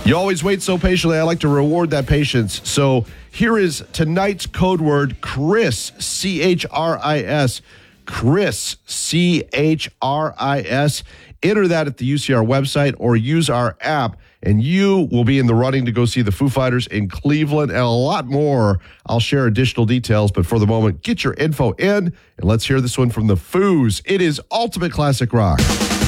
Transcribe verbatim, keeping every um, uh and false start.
You always wait so patiently. I like to reward that patience. So here is tonight's code word, Chris, C H R I S. Chris, C H R I S. Enter that at the U C R website or use our app, and you will be in the running to go see the Foo Fighters in Cleveland and a lot more. I'll share additional details, but for the moment, get your info in, and let's hear this one from the Foos. It is Ultimate Classic Rock.